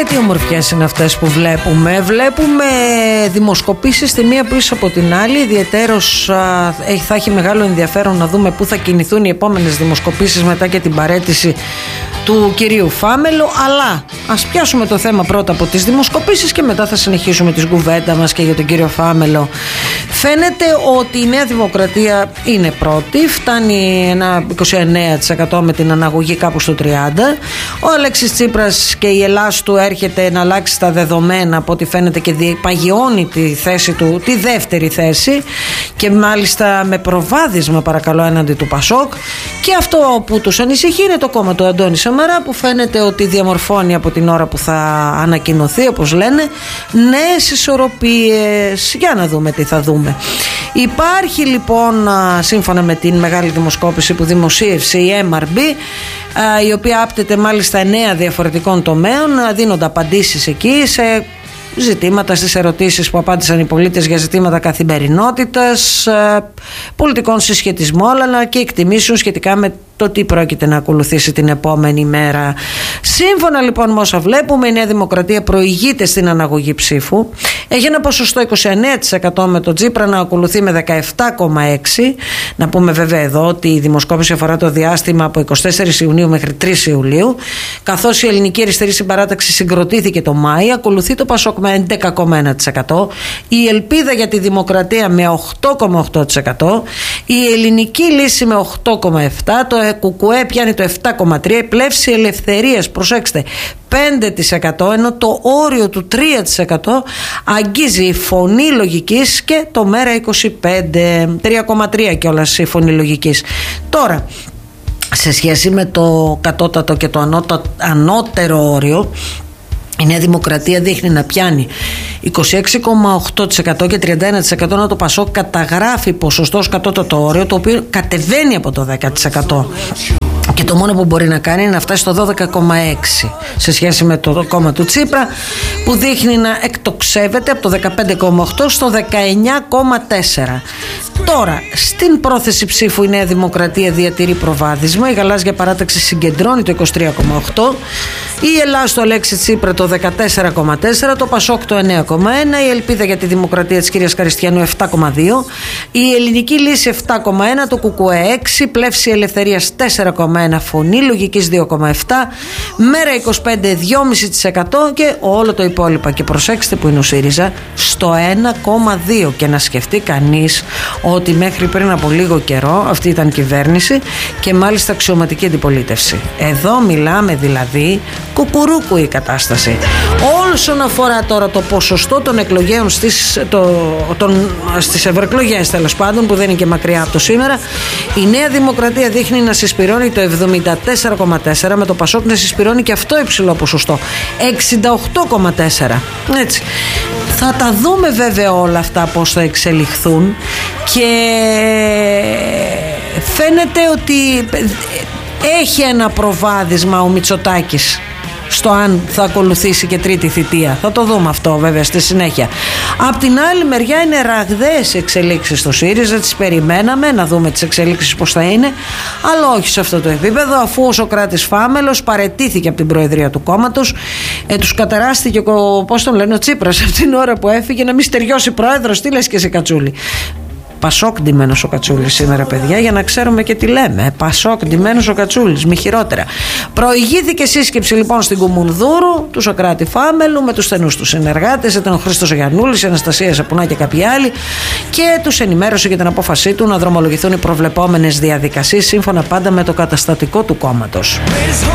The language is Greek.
Καλέ, τι ομορφιές είναι αυτές που βλέπουμε. Βλέπουμε δημοσκοπήσεις τη μία πίσω από την άλλη. Ιδιαιτέρως θα έχει μεγάλο ενδιαφέρον να δούμε πού θα κινηθούν οι επόμενες δημοσκοπήσεις μετά και την παραίτηση του κυρίου Φάμελο. Αλλά ας πιάσουμε το θέμα πρώτα από τις δημοσκοπήσεις και μετά θα συνεχίσουμε τη κουβέντα μας και για τον κύριο Φάμελο. Φαίνεται ότι η Νέα Δημοκρατία είναι πρώτη, φτάνει ένα 29% με την αναγωγή κάπου στο 30%. Ο Αλέξης Τσίπρας και η Ελλάς του έρχεται να αλλάξει τα δεδομένα, από ό,τι φαίνεται, και παγιώνει τη θέση του, τη δεύτερη θέση, και μάλιστα με προβάδισμα, παρακαλώ, έναντι του Πασόκ. Και αυτό που τους ανησυχεί είναι το κόμμα του Αντώνη Σαμαρά, που φαίνεται ότι διαμορφώνει από την ώρα που θα ανακοινωθεί, όπως λένε, νέες ισορροπίες. Για να δούμε τι θα δούμε. Υπάρχει λοιπόν, σύμφωνα με την μεγάλη δημοσκόπηση που δημοσίευσε η MRB, η οποία άπτεται μάλιστα 9 διαφορετικών τομέων, δίνονται απαντήσεις εκεί σε ζητήματα, στις ερωτήσεις που απάντησαν οι πολίτες για ζητήματα καθημερινότητας, πολιτικών συσχετισμών, αλλά και εκτιμήσεων σχετικά με το τι πρόκειται να ακολουθήσει την επόμενη μέρα. Σύμφωνα λοιπόν με όσα βλέπουμε, η Νέα Δημοκρατία προηγείται στην αναγωγή ψήφου. Έχει ένα ποσοστό 29%, με τον Τσίπρα να ακολουθεί με 17,6%. Να πούμε βέβαια εδώ ότι η δημοσκόπηση αφορά το διάστημα από 24 Ιουνίου μέχρι 3 Ιουλίου. Καθώς η Ελληνική Αριστερή Συμπαράταξη συγκροτήθηκε το Μάη, ακολουθεί το Πασόκ με 11,1%, η Ελπίδα για τη Δημοκρατία με 8,8%, η Ελληνική Λύση με 8,7%, το ΚΚΕ πιάνει το 7,3%, η Πλεύση Ελευθερίας, προσέξτε, 5%, ενώ το όριο του 3% αγγίζει η Φωνή Λογικής και το Μέρα 25%, 3,3% κιόλας η Φωνή Λογικής. Τώρα, σε σχέση με το κατώτατο και το ανώτερο όριο, η Νέα Δημοκρατία δείχνει να πιάνει 26,8% και 31%, ενώ το Πασόκ καταγράφει ποσοστό ως κατώτατο όριο, το οποίο κατεβαίνει από το 10%. Και το μόνο που μπορεί να κάνει είναι να φτάσει στο 12,6% σε σχέση με το κόμμα του Τσίπρα, που δείχνει να εκτοξεύεται από το 15,8% στο 19,4%. Τώρα, στην πρόθεση ψήφου η Νέα Δημοκρατία διατηρεί προβάδισμα. Η Γαλάζια Παράταξη συγκεντρώνει το 23,8%, η Ελλάς του Αλέξη Τσίπρα το 14,4%, το Πασόκ το 9,1%, η Ελπίδα για τη Δημοκρατία της κυρίας Καριστιανού 7,2%, η Ελληνική Λύση 7,1%, το ΚΚΕ 6%, Πλεύση Ελευθερίας 4,1%, Φωνή Λογικής 2,7%, Μέρα 25% 2,5% και όλο το υπόλοιπα. Και προσέξτε που είναι ο ΣΥΡΙΖΑ στο 1,2%. Και να σκεφτεί κανείς ότι μέχρι πριν από λίγο καιρό αυτή ήταν κυβέρνηση και μάλιστα αξιωματική αντιπολίτευση. Εδώ μιλάμε δηλαδή κουκουρούκου η κατάσταση. Όσον αφορά τώρα το ποσοστό των εκλογέων στις ευρωεκλογές, τέλος πάντων, που δεν είναι και μακριά από το σήμερα, η Νέα Δημοκρατία δείχνει να συσπηρώνει το 74,4%, με το Πασόκ να συσπηρώνει και αυτό υψηλό ποσοστό 68,4%. Έτσι. Θα τα δούμε βέβαια όλα αυτά πώς θα εξελιχθούν, και φαίνεται ότι έχει ένα προβάδισμα ο Μητσοτάκης στο αν θα ακολουθήσει και τρίτη θητεία. Θα το δούμε αυτό βέβαια στη συνέχεια. Απ' την άλλη μεριά είναι ραγδαίες εξελίξεις στο ΣΥΡΙΖΑ. Τις περιμέναμε να δούμε τις εξελίξεις πώς θα είναι, αλλά όχι σε αυτό το επίπεδο, αφού ο Σωκράτης Φάμελος παραιτήθηκε από την προεδρία του κόμματος. Τους κατεράστηκε ο Τσίπρας από την ώρα που έφυγε, να μην στεριώσει πρόεδρος. Τι λες και εσύ, Κατσούλη? Πασόκ ντυμένος ο Κατσούλης σήμερα, παιδιά, για να ξέρουμε και τι λέμε. Πασόκ ντυμένος ο Κατσούλης, μη χειρότερα. Προηγήθηκε σύσκεψη λοιπόν στην Κουμουνδούρου του Σωκράτη Φάμελου με τους στενούς του συνεργάτες. Ήταν ο Χρήστος Γιαννούλης, η Αναστασία Σαπουνά και κάποιοι άλλοι, και τους ενημέρωσε για την απόφασή του να δρομολογηθούν οι προβλεπόμενες διαδικασίες, σύμφωνα πάντα με το καταστατικό του κόμματος.